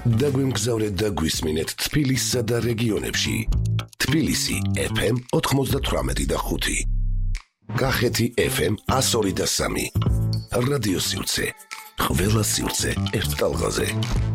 დაგვიმგზავრეთ და გვისმინეთ თბილისსა და რეგიონებში. თბილისი FM 98.5, კახეთი FM 102.3. რადიო სივრცე, ყველა სივრცე ერთ ტალღაზე.